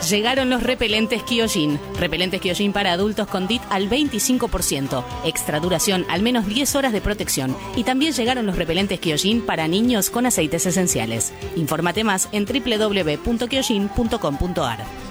Llegaron los repelentes Kyojin. Repelentes Kyojin para adultos con DIT al 25%. Extra duración, al menos 10 horas de protección. Y también llegaron los repelentes Kyojin para niños con aceites esenciales. Infórmate más en www.kyojin.com.ar.